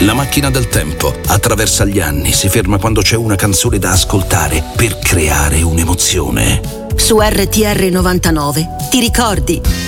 La macchina del tempo attraversa gli anni, si ferma quando c'è una canzone da ascoltare per creare un'emozione. Su RTR 99 ti ricordi